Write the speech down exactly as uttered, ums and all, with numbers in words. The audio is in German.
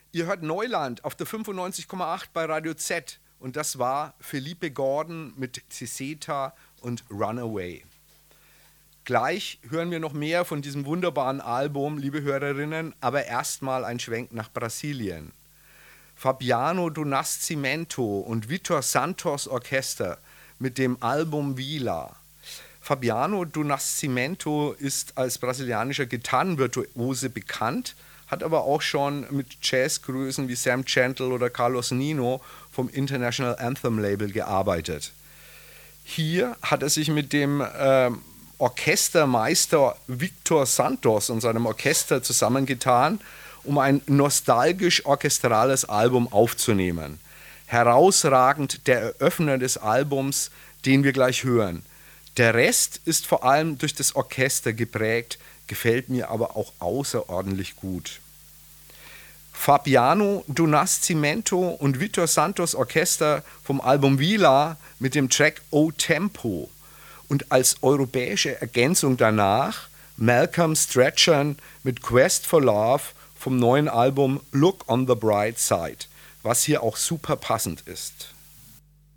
Ihr hört Neuland auf der fünfundneunzig Komma acht bei Radio Z und das war Felipe Gordon mit Ciceta und Runaway. Gleich hören wir noch mehr von diesem wunderbaren Album, liebe Hörerinnen, aber erstmal ein Schwenk nach Brasilien. Fabiano do Nascimento und Vitor Santos Orchester mit dem Album Vila. Fabiano do Nascimento ist als brasilianischer Gitarrenvirtuose bekannt, hat aber auch schon mit Jazzgrößen wie Sam Gentle oder Carlos Nino vom International Anthem Label gearbeitet. Hier hat er sich mit dem äh, Orchestermeister Victor Santos und seinem Orchester zusammengetan, um ein nostalgisch-orchestrales Album aufzunehmen. Herausragend der Eröffner des Albums, den wir gleich hören. Der Rest ist vor allem durch das Orchester geprägt, gefällt mir aber auch außerordentlich gut. Fabiano do Nascimento und Vitor Santos Orchester vom Album Vila mit dem Track O Tempo und als europäische Ergänzung danach Malcolm Strachan mit Quest for Love vom neuen Album Look on the Bright Side, was hier auch super passend ist.